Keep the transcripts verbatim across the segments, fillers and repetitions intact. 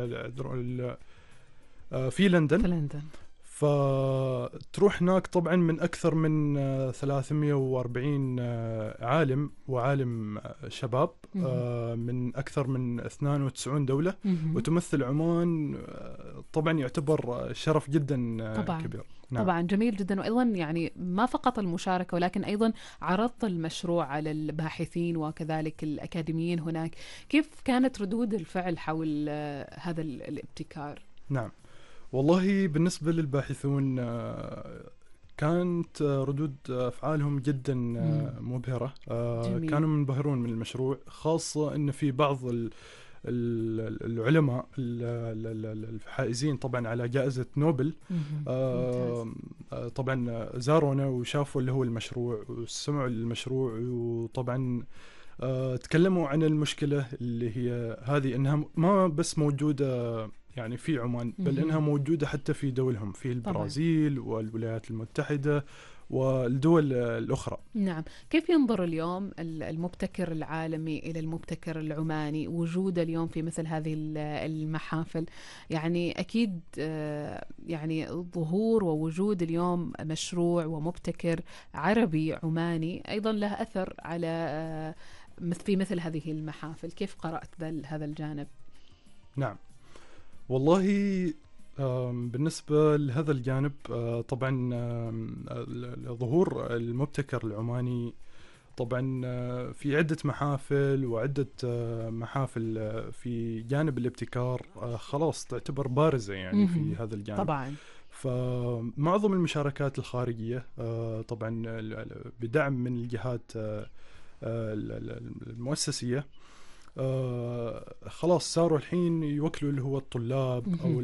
في لندن. في لندن. فتروح هناك طبعا من أكثر من ثلاثمائة وأربعين عالم وعالم شباب من أكثر من اثنين وتسعين دولة، وتمثل عمان. طبعا يعتبر شرف جدا طبعاً. كبير. نعم. طبعا جميل جدا. وأيضا يعني ما فقط المشاركة ولكن أيضا عرضت المشروع على الباحثين وكذلك الأكاديميين هناك. كيف كانت ردود الفعل حول هذا الابتكار؟ نعم والله بالنسبة للباحثون كانت ردود أفعالهم جدا مبهرة. جميل. كانوا منبهرون من المشروع، خاصة أن في بعض العلماء الفائزين طبعا على جائزة نوبل طبعا زارونا وشافوا اللي هو المشروع وسمعوا المشروع، وطبعا تكلموا عن المشكلة اللي هي هذه، أنها ما بس موجودة يعني في عمان، بل إنها موجودة حتى في دولهم، في البرازيل طبعا. والولايات المتحدة والدول الأخرى. نعم. كيف ينظر اليوم المبتكر العالمي إلى المبتكر العماني وجود اليوم في مثل هذه المحافل؟ يعني أكيد يعني ظهور ووجود اليوم مشروع ومبتكر عربي عماني أيضا له أثر على في مثل هذه المحافل. كيف قرأت هذا الجانب؟ نعم والله بالنسبة لهذا الجانب طبعا ظهور المبتكر العماني طبعا في عدة محافل وعدة محافل في جانب الابتكار خلاص تعتبر بارزة يعني في هذا الجانب طبعا. فمعظم المشاركات الخارجية طبعا بدعم من الجهات المؤسسية آه خلاص صاروا الحين يوكلوا اللي هو الطلاب أو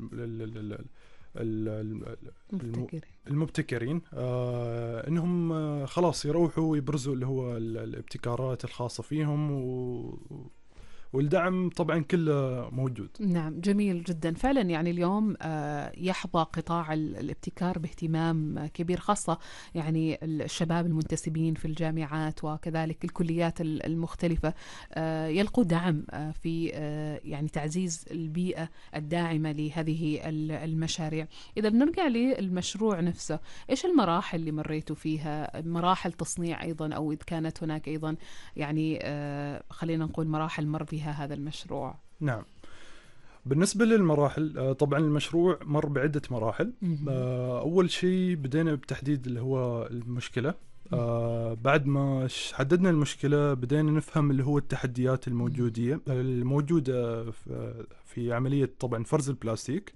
المبتكرين آه إنهم آه خلاص يروحوا ويبرزوا اللي هو الابتكارات الخاصة فيهم، و والدعم طبعا كله موجود. نعم جميل جدا. فعلا يعني اليوم يحظى قطاع الابتكار باهتمام كبير، خاصة يعني الشباب المنتسبين في الجامعات وكذلك الكليات المختلفة يلقوا دعم في يعني تعزيز البيئة الداعمة لهذه المشاريع. إذا بنرجع للمشروع نفسه، إيش المراحل اللي مريتوا فيها؟ مراحل تصنيع أيضا، أو إذا كانت هناك أيضا يعني خلينا نقول مراحل مر فيها هذا المشروع؟ نعم بالنسبة للمراحل طبعا المشروع مر بعدة مراحل. أول شيء بدينا بتحديد اللي هو المشكلة. بعد ما حددنا المشكلة بدينا نفهم اللي هو التحديات الموجودة الموجودة في عملية طبعا فرز البلاستيك،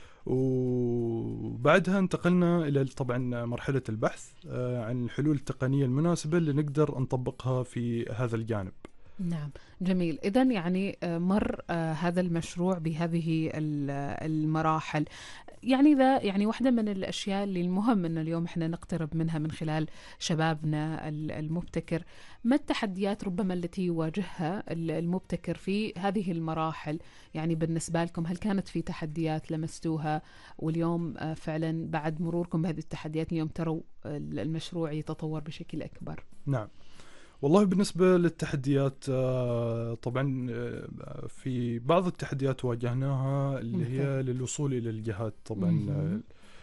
وبعدها انتقلنا إلى طبعا مرحلة البحث عن الحلول التقنية المناسبة اللي نقدر نطبقها في هذا الجانب. نعم جميل. إذن يعني مر هذا المشروع بهذه المراحل. يعني ذا يعني واحدة من الأشياء اللي المهم أن اليوم إحنا نقترب منها من خلال شبابنا المبتكر، ما التحديات ربما التي يواجهها المبتكر في هذه المراحل؟ يعني بالنسبة لكم هل كانت في تحديات لمستوها، واليوم فعلا بعد مروركم بهذه التحديات اليوم تروا المشروع يتطور بشكل أكبر؟ نعم والله بالنسبة للتحديات طبعا في بعض التحديات واجهناها اللي هي للوصول إلى الجهات طبعا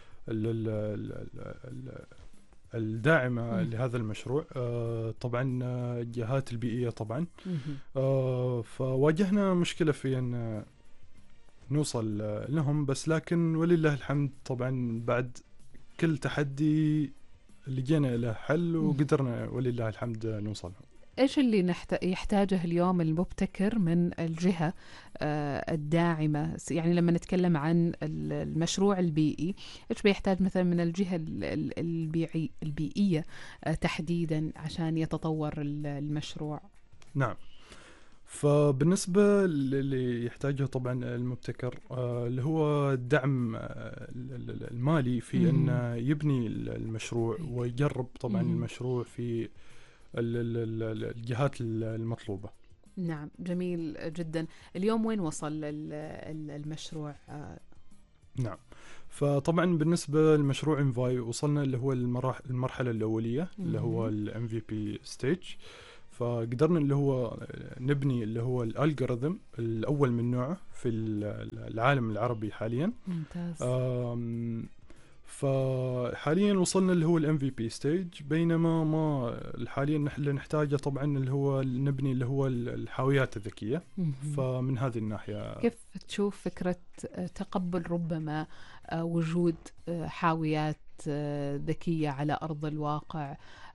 الداعمة لهذا المشروع، طبعا الجهات البيئية طبعا. فواجهنا مشكلة في أن نوصل لهم، بس لكن ولله الحمد طبعا بعد كل تحدي لجينا إلى حل وقدرنا ولله الحمد نوصل. إيش اللي يحتاجه اليوم المبتكر من الجهة الداعمة؟ يعني لما نتكلم عن المشروع البيئي، إيش بيحتاج مثلا من الجهة البيئي البيئية تحديدا عشان يتطور المشروع؟ نعم فبالنسبة اللي يحتاجه طبعا المبتكر اللي هو الدعم المالي في أن يبني المشروع ويجرب طبعا المشروع في الجهات المطلوبة. نعم جميل جدا. اليوم وين وصل المشروع؟ نعم فطبعا بالنسبة للمشروع انفاي وصلنا اللي هو المراحل المرحلة الأولية اللي هو ال إم في بي stage. فقدرنا اللي هو نبني اللي هو الالجوريثم الاول من نوعه في العالم العربي حاليا. ممتاز. فحاليا وصلنا اللي هو الام في بي ستيج، بينما ما حاليا اللي نحتاجه طبعا اللي هو نبني اللي هو الحاويات الذكيه. فمن هذه الناحيه كيف تشوف فكره تقبل ربما وجود حاويات ذكيه على ارض الواقع،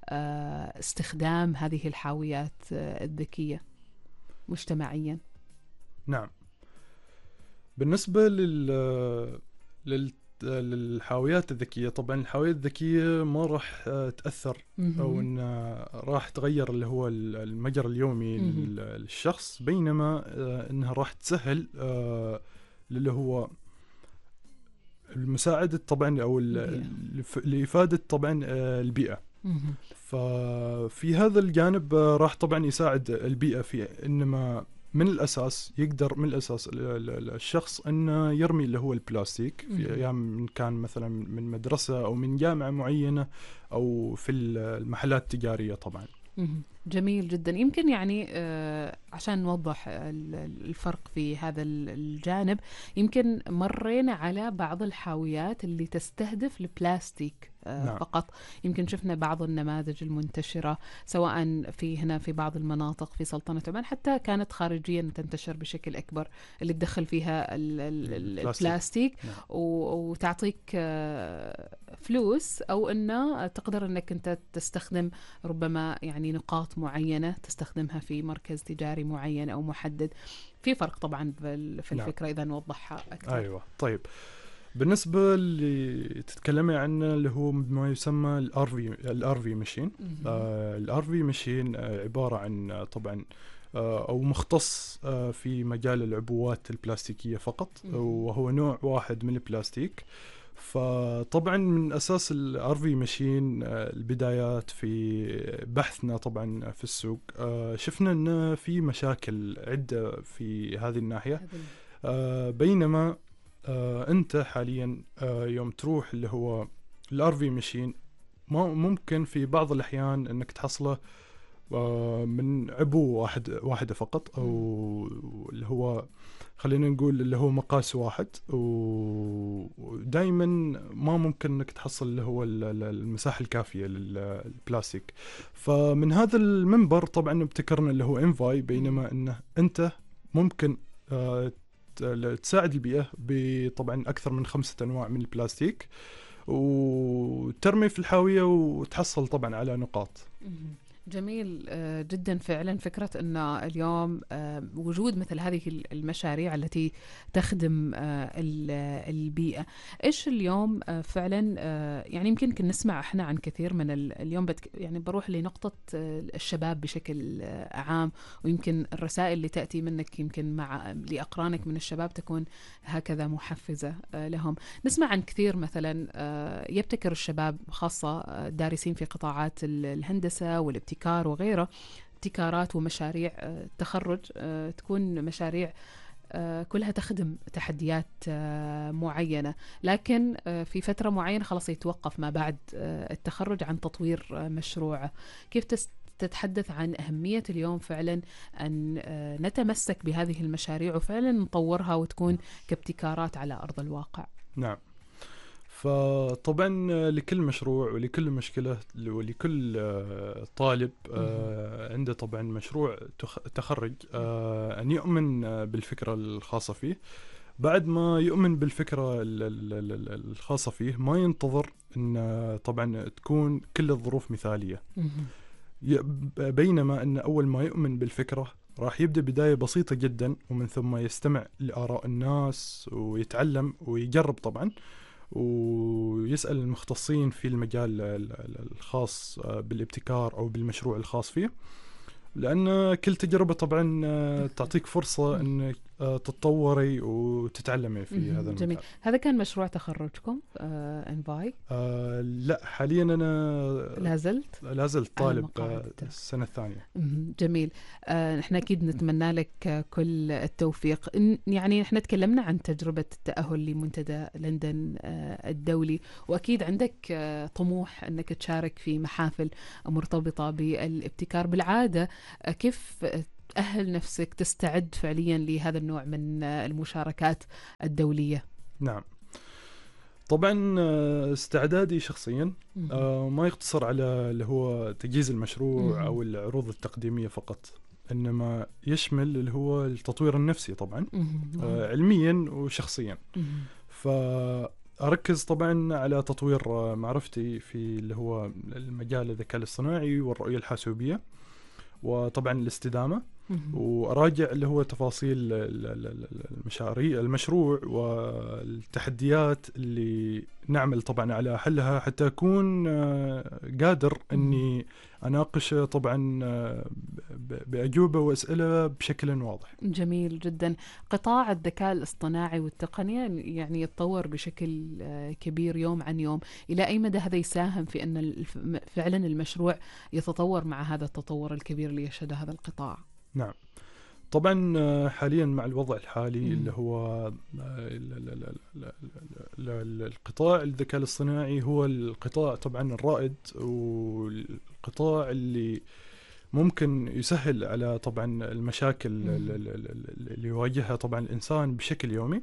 استخدام هذه الحاويات الذكيه مجتمعيا؟ نعم، بالنسبه لل لل للحاويات الذكية، طبعا الحاويات الذكية ما راح تأثر أو إن راح تغير اللي هو المجرى اليومي للشخص، بينما إنها راح تسهل اللي هو المساعدة طبعا أو لإفادة طبعا البيئة. ففي هذا الجانب راح طبعا يساعد البيئة في إنما من الأساس يقدر من الأساس الشخص أنه يرمي اللي هو البلاستيك في أيام يعني كان مثلا من مدرسة أو من جامعة معينة أو في المحلات التجارية طبعا. جميل جدا. يمكن يعني آه عشان نوضح الفرق في هذا الجانب، يمكن مرينا على بعض الحاويات اللي تستهدف البلاستيك آه نعم. فقط. يمكن شفنا بعض النماذج المنتشرة سواء في هنا في بعض المناطق في سلطنة عمان، حتى كانت خارجيا تنتشر بشكل أكبر، اللي تدخل فيها ال ال البلاستيك, البلاستيك نعم. وتعطيك آه فلوس، أو أنه تقدر أنك أنت تستخدم ربما يعني نقاط معينة تستخدمها في مركز تجاري معين أو محدد. في فرق طبعا في الفكرة نعم. إذا نوضحها أكثر. أيوة. طيب بالنسبة اللي تتكلمي عنه اللي هو ما يسمى الار في الار في ماشين. الار في ماشين عبارة عن طبعا أو مختص في مجال العبوات البلاستيكية فقط، وهو نوع واحد من البلاستيك. فطبعا من أساس الار في ماشين البدايات في بحثنا طبعا في السوق شفنا أن في مشاكل عدة في هذه الناحية. بينما أنت حاليا يوم تروح اللي هو الار في ماشين ما ممكن في بعض الأحيان أنك تحصله من عبو واحد واحدة فقط، أو اللي هو خلينا نقول اللي هو مقاس واحد، ودائما ما ممكن انك تحصل اللي هو المساحة الكافية للبلاستيك. فمن هذا المنبر طبعا ابتكرنا اللي هو انفاي، بينما انه انت ممكن تساعد البيئة بطبعا اكثر من خمسة انواع من البلاستيك، وترمي في الحاوية وتحصل طبعا على نقاط. جميل جدا. فعلا فكرة أن اليوم وجود مثل هذه المشاريع التي تخدم البيئة، إيش اليوم فعلا يعني يمكن نسمع إحنا عن كثير من اليوم بتك يعني بروح لنقطة الشباب بشكل عام، ويمكن الرسائل اللي تأتي منك يمكن مع لأقرانك من الشباب تكون هكذا محفزة لهم. نسمع عن كثير مثلا يبتكر الشباب خاصة دارسين في قطاعات الهندسة والابتكار وغيره، ابتكارات ومشاريع تخرج تكون مشاريع كلها تخدم تحديات معينة، لكن في فترة معينة خلاص يتوقف ما بعد التخرج عن تطوير مشروعه. كيف تتحدث عن أهمية اليوم فعلا أن نتمسك بهذه المشاريع وفعلا نطورها وتكون كابتكارات على أرض الواقع؟ نعم. فطبعا لكل مشروع ولكل مشكلة ولكل طالب عنده طبعا مشروع تخرج أن يؤمن بالفكرة الخاصة فيه. بعد ما يؤمن بالفكرة الخاصة فيه ما ينتظر أن طبعا تكون كل الظروف مثالية، بينما أن أول ما يؤمن بالفكرة راح يبدأ بداية بسيطة جدا، ومن ثم يستمع لآراء الناس ويتعلم ويجرب طبعا، ويسأل المختصين في المجال الخاص بالابتكار أو بالمشروع الخاص فيه، لأن كل تجربة طبعا تعطيك فرصة أن آه، تتطوري وتتعلمي في مهم. هذا المجال. جميل. هذا كان مشروع تخرجكم آه انفاي؟ آه لا، حاليا أنا لا زلت لا زلت على طالب مقاعد آه، الدراسة. السنة الثانية. مهم. جميل. آه، نحن أكيد نتمنى لك آه، كل التوفيق. إن- يعني نحن تكلمنا عن تجربة التأهل لمنتدى لندن آه، الدولي، وأكيد عندك آه، طموح أنك تشارك في محافل مرتبطة بالابتكار. بالعادة آه، كيف تأهل نفسك، تستعد فعليا لهذا النوع من آه، المشاركات الدولية؟ نعم، طبعا آه، استعدادي شخصيا مهم. آه، ما يقتصر على اللي هو تجهيز المشروع مهم. أو العروض التقديمية فقط، إنما يشمل اللي هو التطوير النفسي طبعا، مهم. مهم. آه، علميا وشخصيا. مهم. فأركز طبعا على تطوير آه، معرفتي في اللي هو المجال الذكاء الاصطناعي والرؤية الحاسوبية، وطبعا الاستدامة، مهم. وأراجع اللي هو تفاصيل ال- ال- ال- المشاريع المشروع والتحديات اللي نعمل طبعا على حلها، حتى أكون آه، قادر أني أناقش طبعا آه، ب- بأجوبة وأسئلة بشكل واضح. جميل جدا. قطاع الذكاء الاصطناعي والتقنية يعني يتطور بشكل آه، كبير يوم عن يوم. إلى أي مدى هذا يساهم في أن الف- م- فعلا المشروع يتطور مع هذا التطور الكبير اللي يشهده هذا القطاع؟ نعم، طبعا آه، حاليا مع الوضع الحالي مم. اللي هو آه، ال- ال- ال- ال- ال- ال- القطاع الذكاء الاصطناعي هو القطاع طبعا الرائد، والقطاع اللي ممكن يسهل على طبعا المشاكل مم. ال- ال- ال- اللي يواجهها طبعا الإنسان بشكل يومي.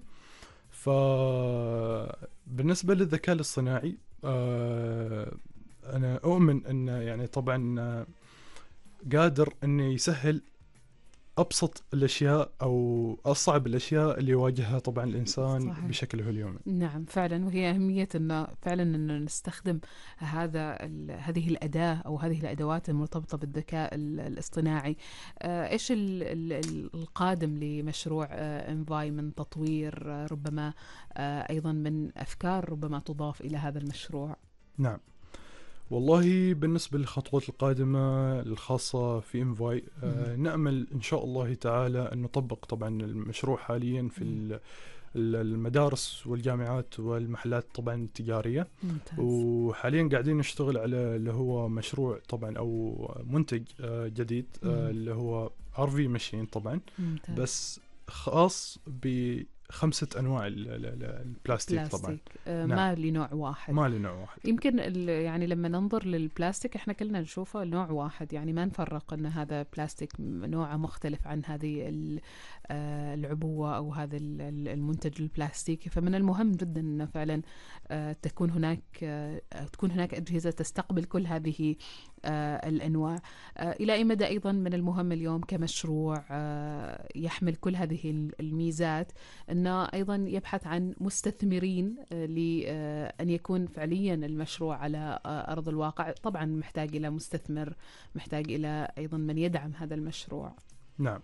فبالنسبة للذكاء الاصطناعي آه، أنا أؤمن أن يعني طبعا آه، قادر أنه يسهل أبسط الأشياء أو أصعب الأشياء اللي يواجهها طبعا الإنسان صحيح. بشكله اليومي. نعم فعلا، وهي أهمية أن فعلا أن نستخدم هذا ال- هذه الأداة أو هذه الأدوات المرتبطة بالذكاء ال- الاصطناعي. آه، إيش ال- ال- ال- القادم لمشروع آه، إنفاي من تطوير، آه، ربما آه، أيضا من أفكار ربما تضاف إلى هذا المشروع؟ نعم، والله بالنسبة للخطوات القادمة الخاصة في إنفاي آه نأمل إن شاء الله تعالى أن نطبق طبعا المشروع حاليا في ال- ال- المدارس والجامعات والمحلات طبعا التجارية. ممتاز. وحاليا قاعدين نشتغل على اللي هو مشروع طبعا أو منتج آه جديد مم. آه اللي هو آر في ماشين طبعا، ممتاز. بس خاص بخمسة أنواع ال- ال- ال- البلاستيك طبعا. بلاستيك آه، نعم. ما لنوع واحد. ما لنوع واحد. يمكن ال- يعني لما ننظر للبلاستيك احنا كلنا نشوفه نوع واحد، يعني ما نفرق ان هذا بلاستيك نوعه مختلف عن هذه ال- آه، العبوة او هذا ال- ال- المنتج البلاستيكي. فمن المهم جدا ان فعلا آه، تكون هناك آه، تكون هناك اجهزة تستقبل كل هذه آه، الانواع. آه، الى اي مدى ايضا من المهم اليوم كمشروع آه، يحمل كل هذه الميزات انه ايضا يبحث عن مستثمرين آه، لان يكون فعليا المشروع على آه، ارض الواقع. طبعا محتاج الى مستثمر، محتاج الى ايضا من يدعم هذا المشروع. نعم،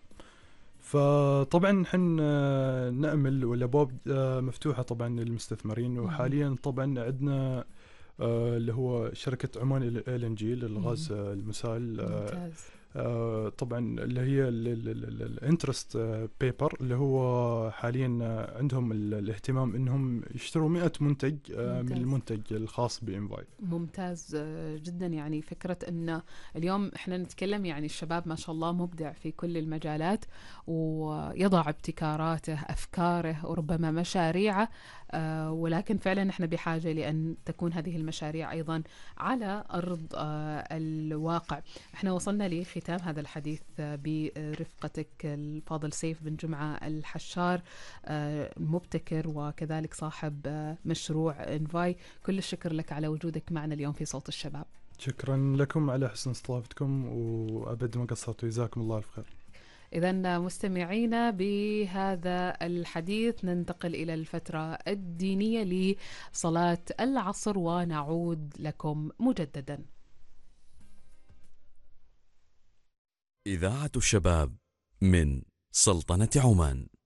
فطبعا نحن آه، نأمل والأبواب آه، مفتوحة طبعا للمستثمرين. وحاليا طبعا عندنا آه، اللي هو شركة عمان ال إن جي للغاز آه، المسال آه، ممتاز. آه، طبعا اللي هي الانترست بيبر اللي هو حاليا آه، عندهم ال- الاهتمام انهم يشتروا مئة منتج آه، من ممتاز. المنتج الخاص بإنفاي. ممتاز آه، جدا. يعني فكرة أن اليوم إحنا نتكلم، يعني الشباب ما شاء الله مبدع في كل المجالات ويضع ابتكاراته، أفكاره وربما مشاريعه، آه، ولكن فعلا إحنا بحاجة لأن تكون هذه المشاريع أيضا على أرض آه، الواقع. إحنا وصلنا لختام هذا الحديث آه، برفقتك الفاضل سيف بن جمعة الحشار، آه، مبتكر وكذلك صاحب آه، مشروع إنفاي. كل الشكر لك على وجودك معنا اليوم في صوت الشباب. شكرا لكم على حسن استضافتكم، وأبد ما قصرتوا، جزاكم الله الف خير. إذن مستمعينا بهذا الحديث ننتقل إلى الفترة الدينية لصلاة العصر ونعود لكم مجددا. إذاعة الشباب من سلطنة عمان.